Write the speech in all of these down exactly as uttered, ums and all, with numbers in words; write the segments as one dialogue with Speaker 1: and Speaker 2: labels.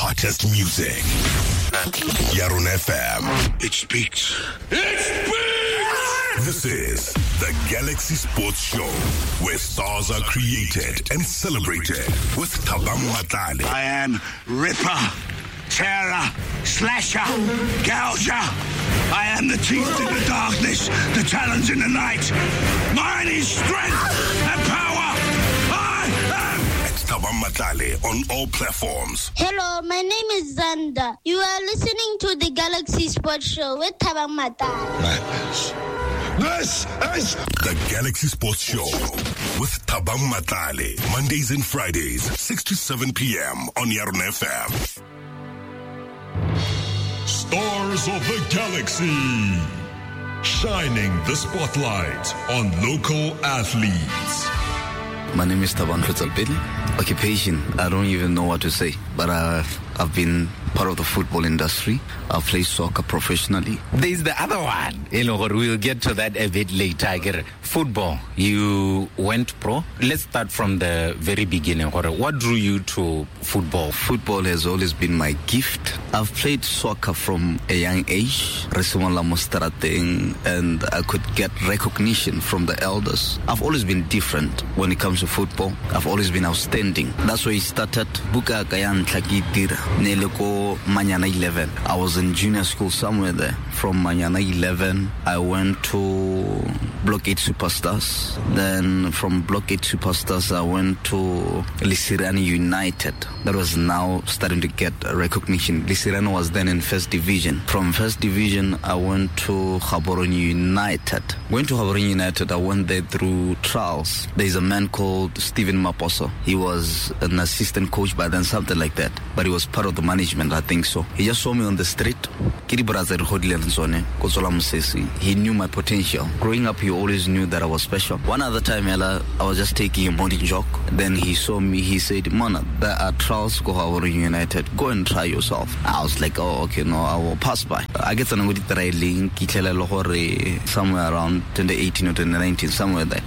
Speaker 1: hottest music. Yaron F M. It speaks. It speaks! This is the Galaxy Sports Show, where stars are created and celebrated with Thabang Matlale.
Speaker 2: I am Ripper, Terror, Slasher, Gouger. I am the teeth in the darkness, the talons in the night. Mine is strength and power. I am...
Speaker 1: It's Thabang Matlale on all platforms.
Speaker 3: Hello, my name is Zanda. You are listening to the Galaxy Sports Show with Thabang Matlale.
Speaker 1: Madness. This is the Galaxy Sports Show with Thabang Matlale. Mondays and Fridays, six to seven p.m. on Yaron F M.
Speaker 4: Stars of the Galaxy, shining the spotlight on local athletes.
Speaker 5: My name is Thabang Matlale. Occupation, I don't even know what to say, but I've, I've been part of the football industry. I play soccer professionally.
Speaker 6: There's the other one. You know, we'll get to that a bit later. Football, you went pro. Let's start from the very beginning. What drew you to football?
Speaker 5: Football has always been my gift. I've played soccer from a young age, and I could get recognition from the elders. I've always been different when it comes to football. I've always been outstanding. That's why it started. Buka Kayan Tlakitira, Neleko Manyana eleven. I was in junior school somewhere there. From Manyana eleven, I went to Block eight Superstars. Then from Block eight Superstars, I went to Lisirani United. That was now starting to get recognition. Lisirani was then in First Division. From First Division, I went to Gaborone United. Went to Gaborone United, I went there through trials. There's a man called Steven Maposo. He was an assistant coach by then, something like that. But he was part of the management, I think so. He just saw me on the street. He knew my potential. Growing up, he always knew that I was special. One other time, Ella, I was just taking a morning jog. Then he saw me, he said, Mona, there are trials go Gaborone United. Go and try yourself. I was like, oh, okay, no, I will pass by. I get an trailing somewhere around twenty eighteen or twenty nineteen, somewhere there.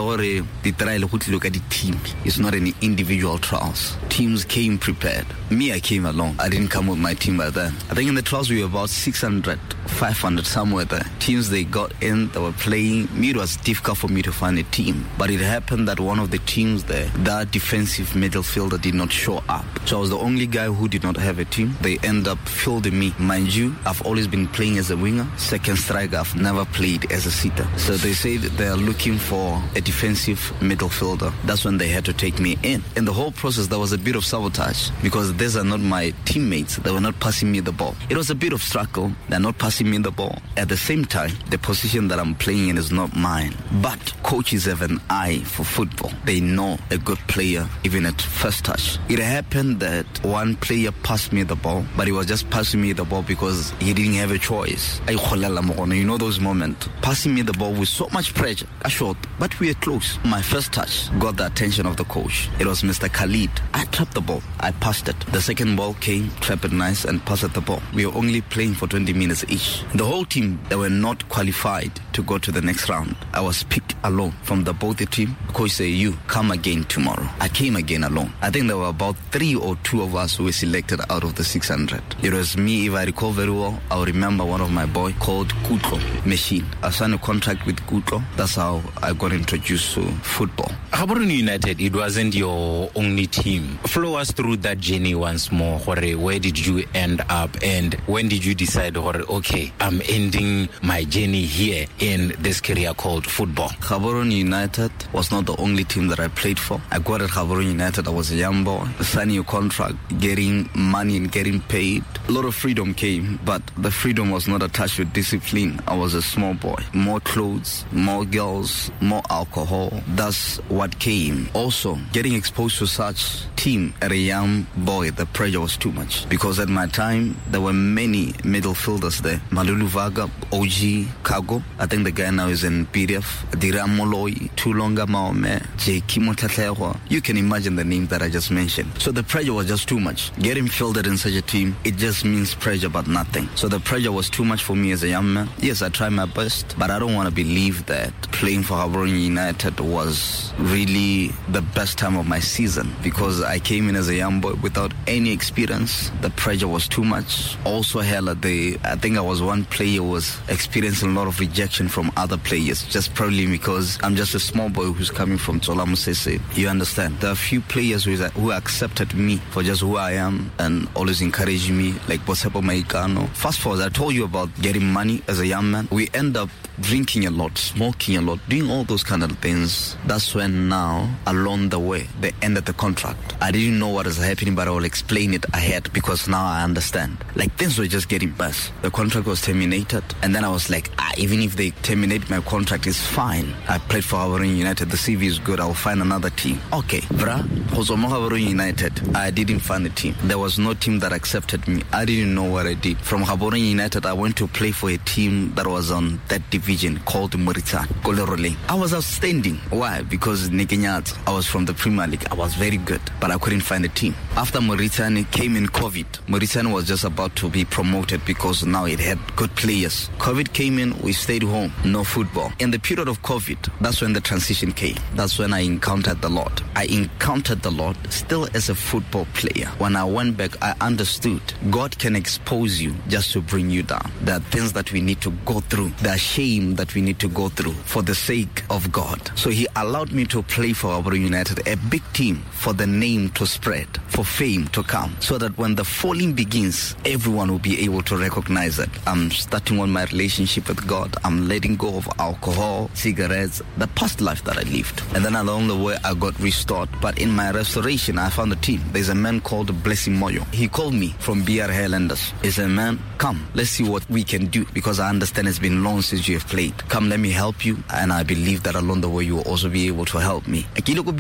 Speaker 5: The trial, look at the team. It's not any individual trials. Teams came prepared. Me, I came along. I didn't come with my team by then. I think in the trials we were about six hundred, five hundred, somewhere there. Teams, they got in, they were playing. Me, it was difficult for me to find a team. But it happened that one of the teams there, that defensive midfielder did not show up. So I was the only guy who did not have a team. They end up fielding me. Mind you, I've always been playing as a winger. Second striker, I've never played as a sitter. So they say that they are looking for a defensive midfielder. That's when they had to take me in. In the whole process, there was a bit of sabotage because these are not my teammates. They were not passing me the ball. It was a bit of struggle. They're not passing me the ball. At the same time, the position that I'm playing in is not mine. But coaches have an eye for football. They know a good player even at first touch. It happened that one player passed me the ball, but he was just passing me the ball because he didn't have a choice. You know those moments. Passing me the ball with so much pressure. I shot, but we were close. My first touch got the attention of the coach. It was Mister Khalid. I trapped the ball. I passed it. The second ball came, trapped it nice, and passed the ball. We were only playing for twenty minutes each. The whole team, they were not qualified to go to the next round. I was picked alone from the both the team. Coach said, you come again tomorrow. I came again alone. I think there were about three or two of us who were selected out of the six hundred. It was me, if I recall very well. I remember one of my boys called Kutlo Machine. I signed a contract with Kutlo. That's how I got introduced to football.
Speaker 6: Gaborone United, it wasn't your only team. Flow us through that journey once more. Where did you end up and when did you decide, okay, I'm ending my journey here in this career called football?
Speaker 5: Gaborone United was not the only team that I played for. I got at Gaborone United. I was a young boy, signing a contract, getting money and getting paid. A lot of freedom came, but the freedom was not attached with discipline. I was a small boy. More clothes, more girls, more alcohol. That's what came. Also, getting exposed to such team at a young boy, the pressure was too much. Because at my time, there were many midfielders there. Malulu Vaga, O G, Kago. I think the guy now is in P D F. Diram Moloi, Tulonga Maome, J. Kimo Tatlewa. You can imagine the name that I just mentioned. So the pressure was just too much. Getting fielded in such a team, it just just means pressure but nothing. So the pressure was too much for me as a young man. Yes, I tried my best, but I don't want to believe that playing for Gaborone United was really the best time of my season, because I came in as a young boy without any experience. The pressure was too much. Also, hell, the I think I was one player who was experiencing a lot of rejection from other players, just probably because I'm just a small boy who's coming from Tsola Mosese. You understand? There are a few players who, is, who accepted me for just who I am and always encouraging me, like Bosepo Maikano. Fast forward, I told you about getting money as a young man. We end up drinking a lot, smoking a lot, doing all those kind of things. That's when now, along the way, they ended the contract. I didn't know what was happening, but I will explain it ahead because now I understand. Like, things were just getting worse. The contract was terminated, and then I was like, ah, even if they terminate my contract, it's fine. I played for Gaborone United. The C V is good. I'll find another team. Okay, bruh, Gaborone United, I didn't find a team. There was no team that accepted me. I didn't know what I did. From Gaborone United, I went to play for a team that was on that division called Mauritania, Kolerole. I was outstanding. Why? Because Nikinyat, I was from the Premier League. I was very good, but I couldn't find a team. After Mauritania came in COVID. Mauritania was just about to be promoted because now it had good players. COVID came in, we stayed home, no football. In the period of COVID, that's when the transition came. That's when I encountered the Lord. I encountered the Lord still as a football player. When I went back, I understood God can expose you just to bring you down. There are things that we need to go through. There are shame that we need to go through for the sake of God. So he allowed me to play for Gaborone United, a big team, for the name to spread, for fame to come, so that when the falling begins, everyone will be able to recognize it. I'm starting on my relationship with God. I'm letting go of alcohol, cigarettes, the past life that I lived. And then along the way, I got restored. But in my restoration, I found a team. There's a man called Blessing Moyo. He called me from B R Highlanders. He said, man, come, let's see what we can do, because I understand it's been long since you have played. Come, let me help you. And I believe that along the way, you will also be able to help me.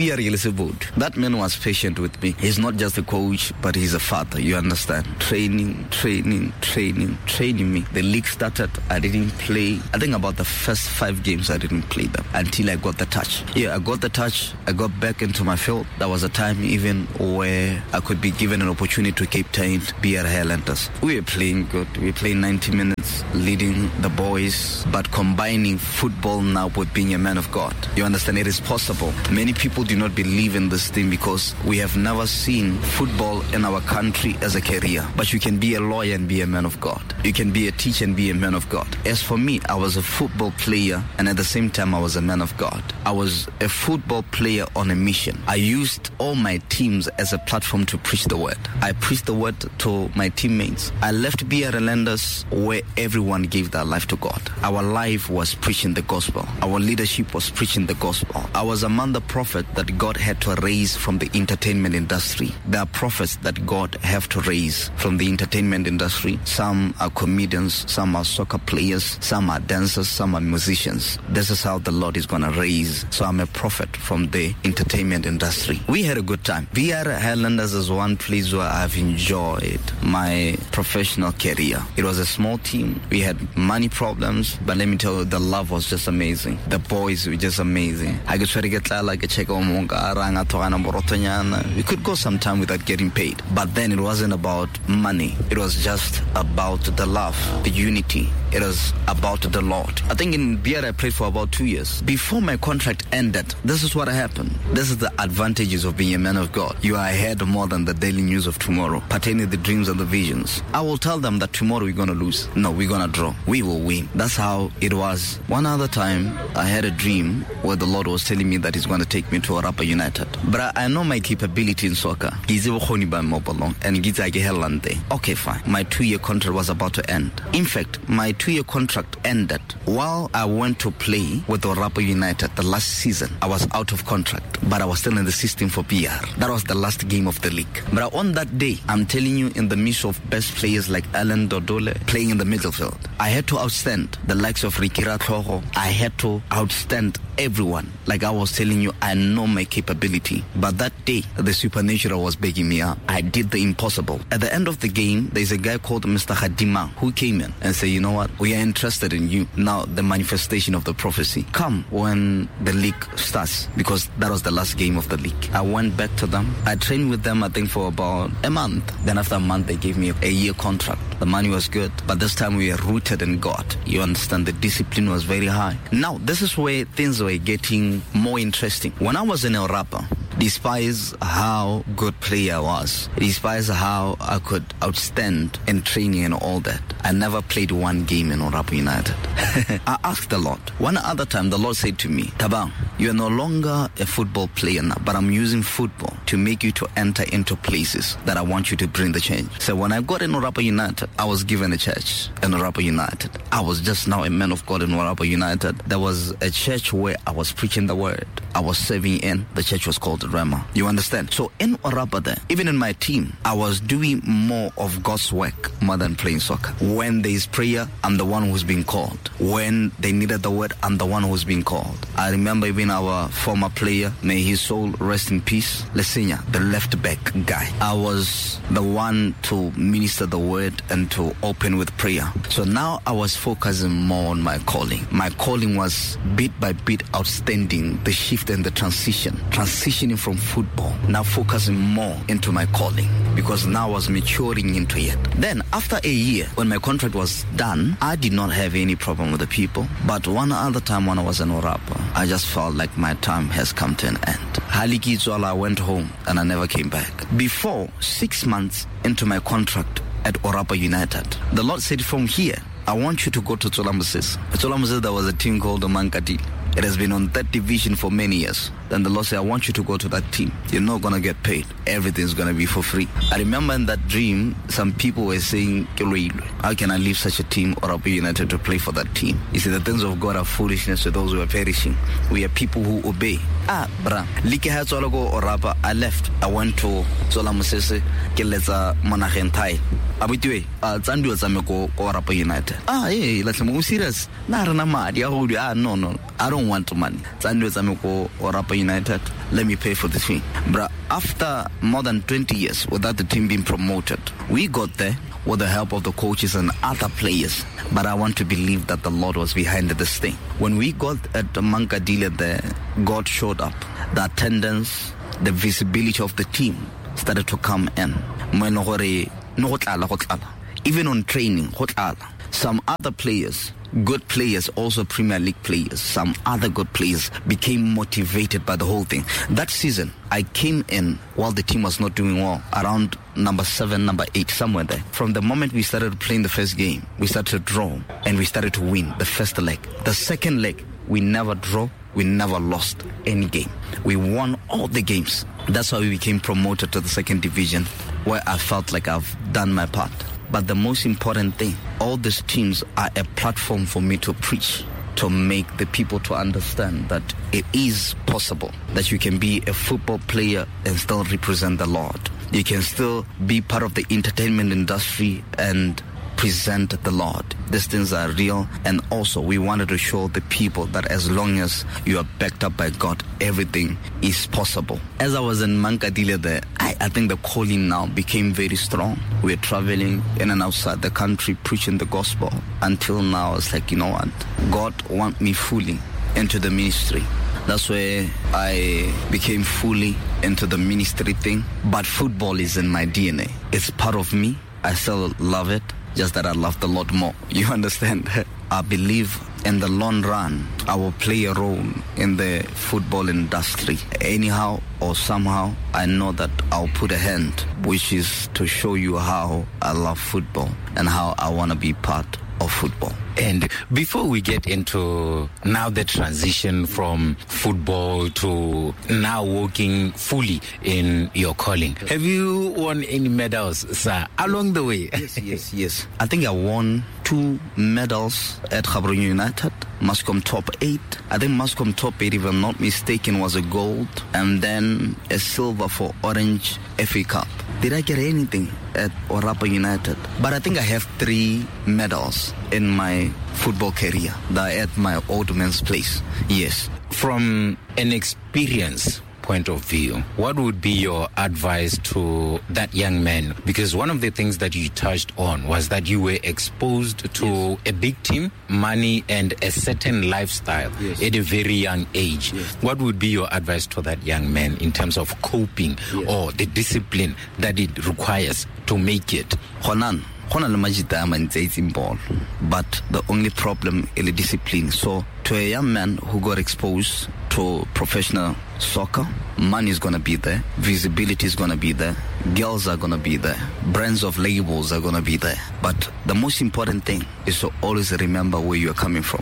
Speaker 5: That man was patient with me. He's not just a coach, but he's a father. You understand? Training, training, training, training me. The league started. I didn't play. I think about the first five games, I didn't play them until I got the touch. Yeah, I got the touch. I got back into my field. That was a time even where I could be given an opportunity to captain B R Highlanders. We were playing good. We were playing ninety minutes, leading the boys, but combining football now with being a man of God. You understand? It is possible. Many people do not believe in this thing because we have never seen football in our country as a career. But you can be a lawyer and be a man of God. You can be a teacher and be a man of God. As for me, I was a football player, and at the same time, I was a man of God. I was a football player on a mission. I used all my teams as a platform to preach the word. I preached the word to my teammates. I left B R Highlanders where everyone gave their life to God. Our life was preaching the gospel. Our leadership was preaching the gospel. I was among the prophets that God had to raise from the entertainment industry. There are prophets that God have to raise from the entertainment industry. Some are comedians, some are soccer players, some are dancers, some are musicians. This is how the Lord is going to raise. So I'm a prophet from the entertainment industry. We had a good time. B R Highlanders is one place where I've enjoyed my professional career. It was a small team. We had money problems, but let me tell you, the love was just amazing. The boys were just amazing. I could try to get like a check on we could go some time without getting paid. But then it wasn't about money. It was just about the love, the unity. It was about the Lord. I think in B R I played for about two years. Before my contract ended, this is what happened. This is the advantages of being a man of God. You are ahead more than the daily news of tomorrow, pertaining the dreams and the visions. I will tell them that tomorrow we're going to lose. No, we're going to draw. We will win. That's how it was. One other time, I had a dream where the Lord was telling me that He's going to take me to Orapa United. But I, I know my capability in soccer. And okay, fine. My two-year contract was about to end. In fact, my two-year contract ended while I went to play with Orapa United the last season. I was out of contract, but I was still in the system for B R. That was the last game of the league. But on that day, I'm telling you, in the midst of best players like Alan Dodole playing in the middle field, I had to outstand the likes of Ricky Ratloho. I had to outstand everyone. Like I was telling you, I know my capability. But that day, the supernatural was begging me up. I did the impossible. At the end of the game, there's a guy called Mister Hadima who came in and said, you know what, we are interested in you. Now, the manifestation of the prophecy. Come when the league starts, because that was the last game of the league. I went back to them. I trained with them, I think, for about a month. Then after a month, they gave me a year contract. The money was good, but this time we were rooted in God. You understand, the discipline was very high. Now, this is where things were getting more interesting. When I was in El Rapa, despite how good player I was, despite how I could outstand in training and all that, I never played one game in Orapa United. I asked the Lord. One other time, the Lord said to me, Tabang, you are no longer a football player now, but I'm using football to make you to enter into places that I want you to bring the change. So when I got in Orapa United, I was given a church in Orapa United. I was just now a man of God in Orapa United. There was a church where I was preaching the word. I was serving in. The church was called Rema. You understand? So in Orapa there, even in my team, I was doing more of God's work more than playing soccer. When there is prayer, I'm the one who's being called. When they needed the word, I'm the one who's being called. I remember even our former player, may his soul rest in peace, Lesenia, the left back guy. I was the one to minister the word and to open with prayer. So now I was focusing more on my calling. My calling was bit by bit outstanding, the shift and the transition. Transitioning from football, now focusing more into my calling, because now I was maturing into it. Then after a year, when my contract was done, I did not have any problem with the people. But one other time when I was in Orapa, I just felt like my time has come to an end. Haliki Zola, I went home and I never came back. Before six months into my contract at Orapa United, the Lord said, from here, I want you to go to Tsola Moses. At Tsola Moses, there was a team called the Mankadil. It has been on that division for many years. Then the Lord said, I want you to go to that team. You're not going to get paid. Everything's going to be for free. I remember in that dream, some people were saying, how can I leave such a team, Orapa United, to play for that team? You see, the things of God are foolishness to those who are perishing. We are people who obey. Ah, bra. Like ha Tsola go Orapa, I left. I went to Tsola Mosese, ke letsa Monagentai. Abitiwe, ah, tsandiwa tsame go Orapa United. Ah, hey, let's move serious. Na rena madi ya go ah, no, no. I don't want money. Tsandiwa tsame go Orapa United. Let me pay for the thing. Bruh, after more than twenty years without the team being promoted, we got there with the help of the coaches and other players. But I want to believe that the Lord was behind this thing. When we got at the Mankadile there, God showed up. The attendance, the visibility of the team started to come in. Even on training, some other players, good players, also Premier League players, some other good players became motivated by the whole thing. That season, I came in while the team was not doing well, around number seven, number eight, somewhere there. From the moment we started playing the first game, we started to draw and we started to win the first leg. The second leg, we never draw, we never lost any game. We won all the games. That's how we became promoted to the second division, where I felt like I've done my part. But the most important thing, all these teams are a platform for me to preach, to make the people to understand that it is possible that you can be a football player and still represent the Lord. You can still be part of the entertainment industry and present the Lord. These things are real, and also we wanted to show the people that as long as you are backed up by God, everything is possible. As I was in Mankadile there, I, I think the calling now became very strong. We were traveling in and outside the country preaching the gospel. Until now, it's like, you know what, God wants me fully into the ministry. That's where I became fully into the ministry thing. But football is in my D N A. It's part of me. I still love it. Just that I love the Lord more. You understand? I believe in the long run, I will play a role in the football industry. Anyhow or somehow, I know that I'll put a hand, which is to show you how I love football and how I want to be part of football.
Speaker 6: And before we get into now the transition from football to now working fully in your calling, have you won any medals, sir, along the way?
Speaker 5: Yes, yes, yes. I think I won two medals at Gaborone United, Mascom Top eight. I think Mascom Top eight, if I'm not mistaken, was a gold, and then a silver for Orange F A Cup. Did I get anything at Orapa United? But I think I have three medals in my football career that at my old man's place. Yes.
Speaker 6: from an experience point of view, what would be your advice to that young man? Because one of the things that you touched on was that you were exposed to yes. a big team, money, and a certain lifestyle yes. at a very young age. Yes. What would be your advice to that young man in terms of coping yes. or the discipline that it requires to make it?
Speaker 5: Honan. But the only problem is the discipline. So to a young man who got exposed to professional soccer, money is going to be there, visibility is going to be there, girls are going to be there, brands of labels are going to be there. But the most important thing is to always remember where you are coming from.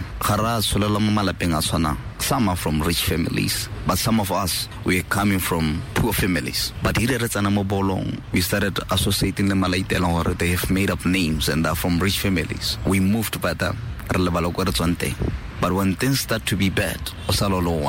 Speaker 5: Some are from rich families, but some of us, we are coming from poor families. But here at Anamobolong, we started associating them, they have made up names and are from rich families. We moved by them. But when things start to be bad, so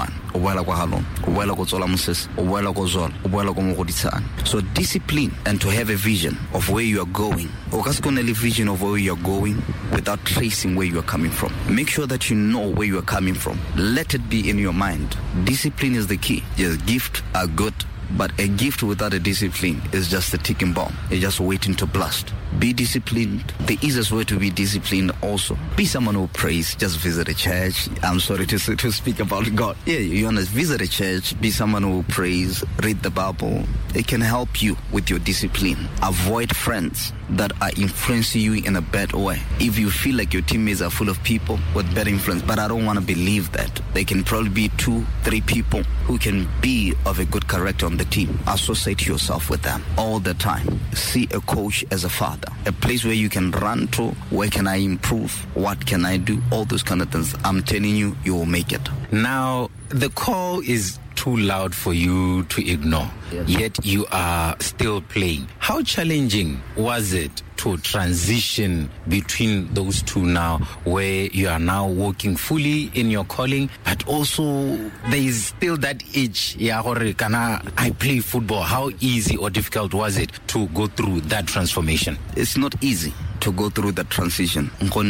Speaker 5: discipline and to have a vision of where you are going, or vision of where you are going without tracing where you are coming from. Make sure that you know where you are coming from. Let it be in your mind. Discipline is the key. Yes, gifts are good, but a gift without a discipline is just a ticking bomb. It's just waiting to blast. Be disciplined. The easiest way to be disciplined also. Be someone who prays. Just visit a church. I'm sorry to, to speak about God. Yeah, you want to visit a church. Be someone who prays. Read the Bible. It can help you with your discipline. Avoid friends that are influencing you in a bad way. If you feel like your teammates are full of people with bad influence, but I don't want to believe that. They can probably be two, three people who can be of a good character on the team. Associate yourself with them all the time. See a coach as a father. A place where you can run to. Where can I improve? What can I do? All those kind of things. I'm telling you, you will make it.
Speaker 6: Now, the call is too loud for you to ignore, yes. Yet you are still playing. How challenging was it to transition between those two now, where you are now working fully in your calling, but also there is still that itch, yeah, can I play football? How easy or difficult was it to go through that transformation?
Speaker 5: It's not easy to go through that transition.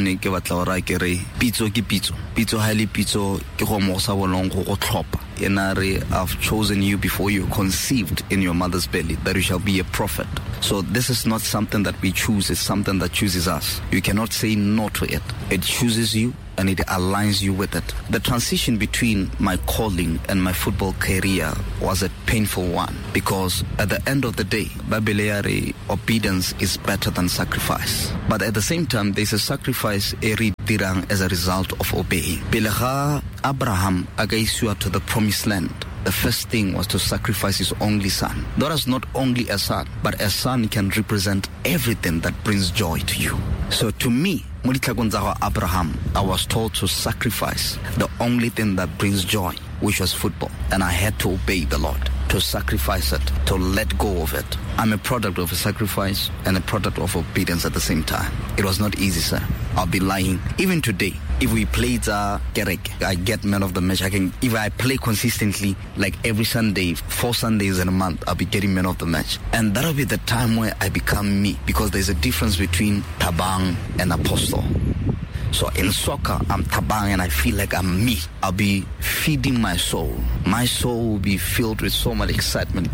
Speaker 5: I've chosen you before you conceived in your mother's belly, that you shall be a prophet. So this is not something that we choose, it's something that chooses us. You cannot say no to it. It chooses you and it aligns you with it. The transition between my calling and my football career was a painful one, because at the end of the day, Babeleare, obedience is better than sacrifice. But at the same time, there's a sacrifice as a result of obeying. Bileha Abraham agaisua to the promised land. The first thing was to sacrifice his only son. That is not only a son, but a son can represent everything that brings joy to you. So to me, Abraham, I was told to sacrifice the only thing that brings joy, which was football. And I had to obey the Lord, to sacrifice it, to let go of it. I'm a product of a sacrifice and a product of obedience at the same time. It was not easy, sir. I'll be lying. Even today, if we played uh, Gerek, I get man of the match. I can, if I play consistently, like every Sunday, four Sundays in a month, I'll be getting man of the match. And that'll be the time where I become me, because there's a difference between Tabang and Apostle. So in soccer, I'm Tabang and I feel like I'm me. I'll be feeding my soul. My soul will be filled with so much excitement.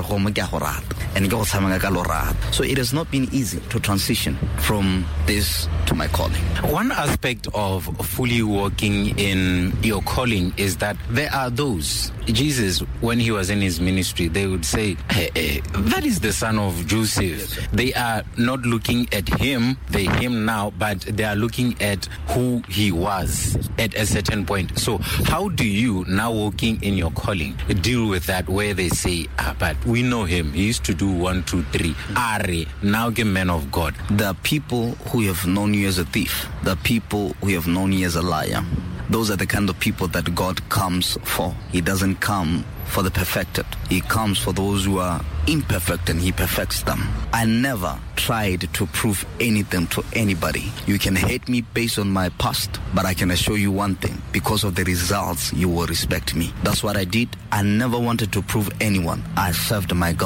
Speaker 5: So it has not been easy to transition from this to my calling.
Speaker 6: One aspect of fully walking in your calling is that there are those. Jesus, when he was in his ministry, they would say, hey, hey, that is the son of Joseph. Yes, they are not looking at him, the him now, but they are looking at who he was at a certain point. So how do you, now walking in your calling, deal with that, where they say, ah, but we know him, he used to do one, two, three, Are, now get man of God?
Speaker 5: The people who have known you as a thief, the people who have known you as a liar, those are the kind of people that God comes for. He doesn't come for the perfected. He comes for those who are imperfect, and he perfects them. I never tried to prove anything to anybody. You can hate me based on my past, but I can assure you one thing: because of the results, you will respect me. That's what I did. I never wanted to prove anyone. I served my God.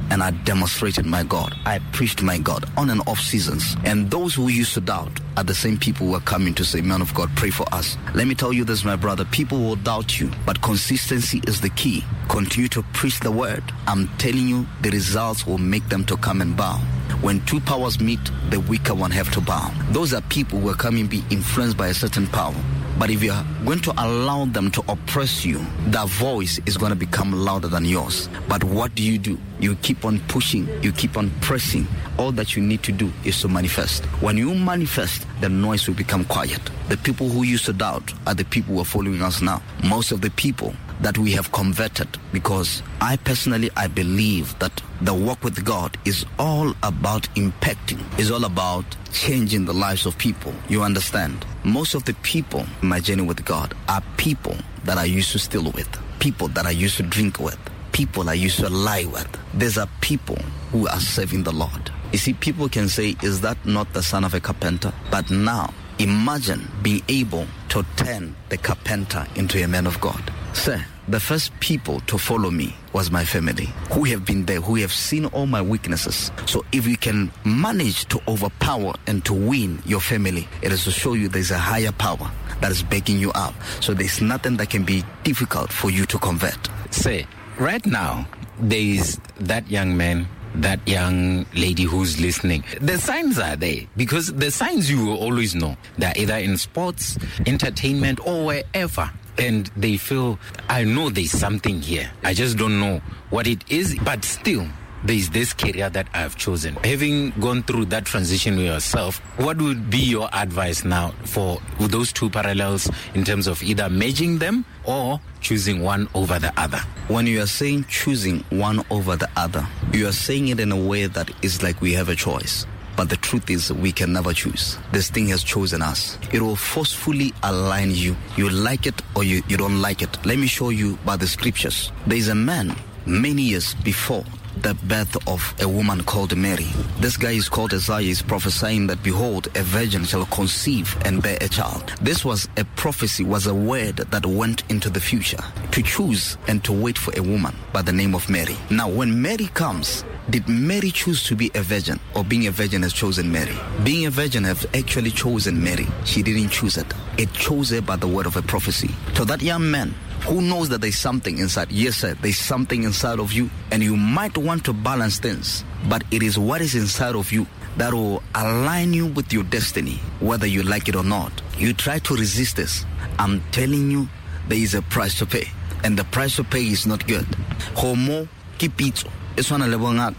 Speaker 5: and I demonstrated my God. I preached my God on and off seasons. And those who used to doubt are the same people who are coming to say, man of God, pray for us. Let me tell you this, my brother. People will doubt you, but consistency is the key. Continue to preach the word. I'm telling you, the results will make them to come and bow. When two powers meet, the weaker one have to bow. Those are people who are coming be influenced by a certain power. But if you're going to allow them to oppress you, their voice is going to become louder than yours. But what do you do? You keep on pushing, you keep on pressing. All that you need to do is to manifest. When you manifest, the noise will become quiet. The people who used to doubt are the people who are following us now. Most of the people that we have converted, because I personally, I believe that the walk with God is all about impacting, is all about changing the lives of people. You understand? Most of the people in my journey with God are people that I used to steal with, people that I used to drink with, people I used to lie with. These are people who are serving the Lord. You see, people can say, is that not the son of a carpenter? But now, imagine being able to turn the carpenter into a man of God. Sir, the first people to follow me was my family, who have been there, who have seen all my weaknesses. So if you can manage to overpower and to win your family, it is to show you there's a higher power that is backing you up. So there's nothing that can be difficult for you to convert.
Speaker 6: Say, right now, there is that young man, that young lady who's listening. The signs are there, because the signs you will always know. They're either in sports, entertainment, or wherever. And they feel, I know there's something here. I just don't know what it is, but still, there's this career that I've chosen. Having gone through that transition with yourself, what would be your advice now for those two parallels in terms of either merging them or choosing one over the other?
Speaker 5: When you are saying choosing one over the other, you are saying it in a way that is like we have a choice. But the truth is, we can never choose. This thing has chosen us. It will forcefully align you. You like it or you, you don't like it. Let me show you by the scriptures. There is a man many years before the birth of a woman called Mary. This guy is called Isaiah, is prophesying that, behold, a virgin shall conceive and bear a child. This was a prophecy, was a word that went into the future, to choose and to wait for a woman by the name of Mary. Now, when Mary comes, did Mary choose to be a virgin, or being a virgin has chosen Mary? Being a virgin has actually chosen Mary. She didn't choose it. It chose her by the word of a prophecy. So that young man who knows that there's something inside, yes sir, there's something inside of you, and you might want to balance things, but it is what is inside of you that will align you with your destiny, whether you like it or not. You try to resist this, I'm telling you, there is a price to pay, and the price to pay is not good. Homo kipitso. In other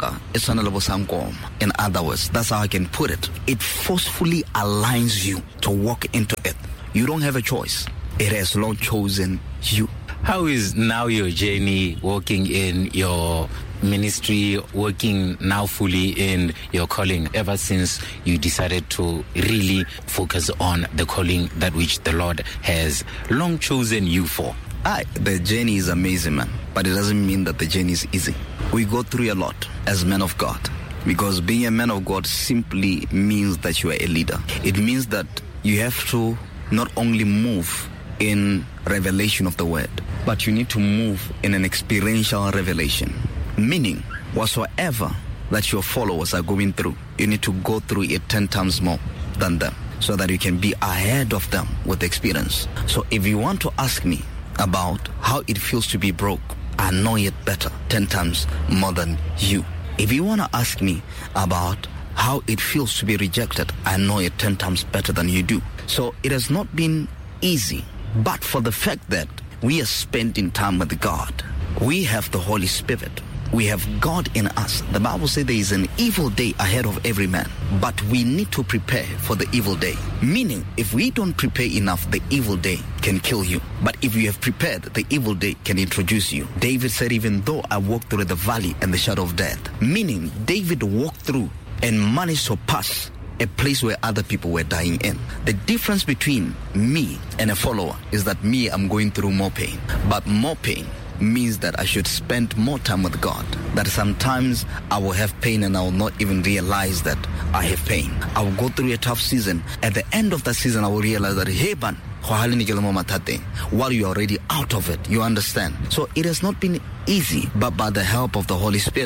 Speaker 5: words, that's how I can put it. It forcefully aligns you to walk into it. You don't have a choice. It has long chosen you.
Speaker 6: How is now your journey walking in your ministry, working now fully in your calling, ever since you decided to really focus on the calling that which the Lord has long chosen you for?
Speaker 5: I, the journey is amazing, man. But it doesn't mean that the journey is easy. We go through a lot as men of God. Because being a man of God simply means that you are a leader. It means that you have to not only move in revelation of the word, but you need to move in an experiential revelation. Meaning, whatsoever that your followers are going through, you need to go through it ten times more than them, so that you can be ahead of them with experience. So if you want to ask me about how it feels to be broke, I know it better ten times more than you. If you want to ask me about how it feels to be rejected, I know it ten times better than you do. So it has not been easy, but for the fact that we are spending time with God, we have the Holy Spirit, we have God in us. The Bible says there is an evil day ahead of every man, but we need to prepare for the evil day. Meaning, if we don't prepare enough, the evil day can kill you. But if you have prepared, the evil day can introduce you. David said, even though I walk through the valley and the shadow of death. Meaning, David walked through and managed to pass a place where other people were dying in. The difference between me and a follower is that me, I'm going through more pain. But more pain means that I should spend more time with God. That sometimes I will have pain and I will not even realize that I have pain. I will go through a tough season. At the end of that season, I will realize that, hey, man, while you're already out of it, you understand. So it has not been easy, but by the help of the Holy Spirit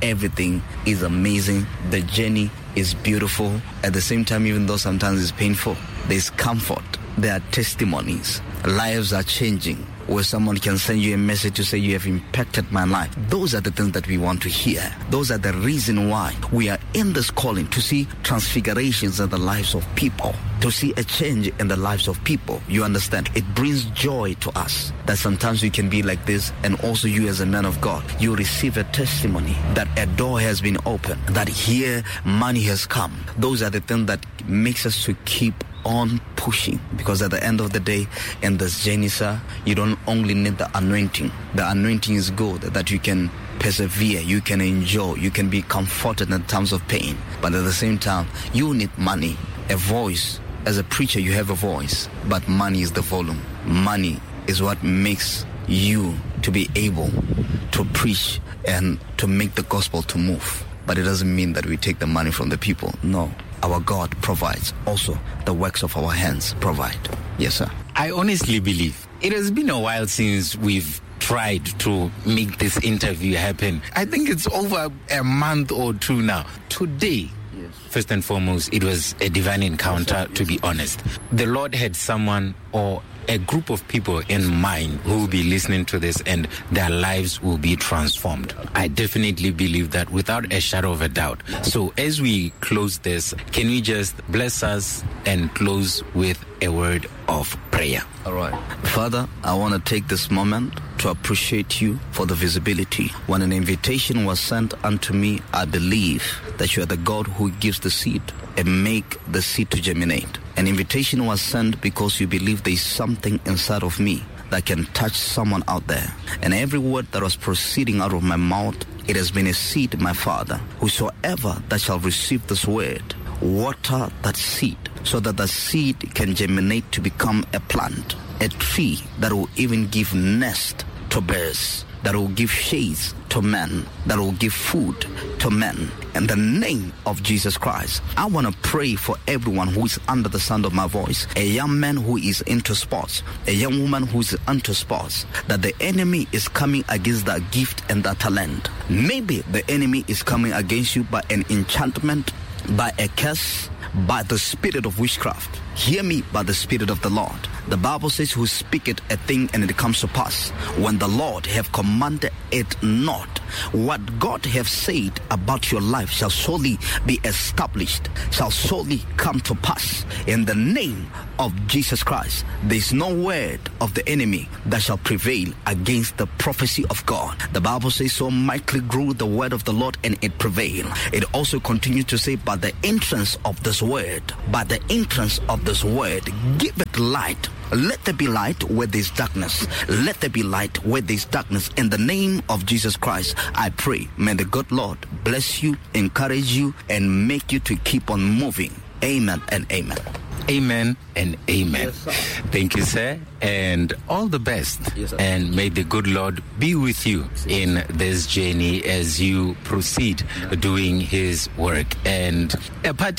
Speaker 5: everything is amazing. The journey is beautiful. At the same time, even though sometimes it's painful, there's comfort. There are testimonies. Lives are changing, where someone can send you a message to say you have impacted my life. Those are the things that we want to hear. Those are the reason why we are in this calling, to see transfigurations in the lives of people, to see a change in the lives of people. You understand? It brings joy to us that sometimes we can be like this, and also you as a man of God, you receive a testimony that a door has been opened, that here money has come. Those are the things that makes us to keep on pushing, because at the end of the day, in this journey, sir, you don't only need the anointing. The anointing is good, that you can persevere, you can enjoy, you can be comforted in times of pain. But at the same time, you need money, a voice. As a preacher, you have a voice, but money is the volume. Money is what makes you to be able to preach and to make the gospel to move. But it doesn't mean that we take the money from the people. No. Our God provides. Also, the works of our hands provide. Yes, sir.
Speaker 6: I honestly believe it has been a while since we've tried to make this interview happen. I think it's over a month or two now. Today, yes. First and foremost, it was a divine encounter, yes, to be honest. The Lord had someone or a group of people in mind who will be listening to this, and their lives will be transformed. I definitely believe that without a shadow of a doubt. So as we close this, can we just bless us and close with a word of prayer?
Speaker 5: All right. Father, I want to take this moment to appreciate you for the visibility. When an invitation was sent unto me, I believe that you are the God who gives the seed and make the seed to germinate. An invitation was sent because you believe there is something inside of me that can touch someone out there. And every word that was proceeding out of my mouth, it has been a seed, my Father. Whosoever that shall receive this word, water that seed, so that the seed can germinate to become a plant, a tree that will even give nest to birds, that will give shades to men, that will give food to men. In the name of Jesus Christ, I want to pray for everyone who is under the sound of my voice, a young man who is into sports, a young woman who is into sports, that the enemy is coming against that gift and that talent. Maybe the enemy is coming against you by an enchantment, by a curse, by the spirit of witchcraft. Hear me by the Spirit of the Lord. The Bible says, who speaketh a thing and it comes to pass, when the Lord have commanded it not. What God have said about your life shall surely be established, shall surely come to pass. In the name of Jesus Christ, there is no word of the enemy that shall prevail against the prophecy of God. The Bible says, so mightily grew the word of the Lord and it prevailed. It also continues to say, by the entrance of this word, by the entrance of this word, give it light. Let there be light where there is darkness. Let there be light where there is darkness. In the name of Jesus Christ, I pray, may the good Lord bless you, encourage you, and make you to keep on moving. Amen and amen.
Speaker 6: Amen and amen.
Speaker 5: Yes, sir.
Speaker 6: Thank you, sir, and all the best.
Speaker 5: Yes, sir.
Speaker 6: And may the good Lord be with you in this journey as you proceed doing his work. And a part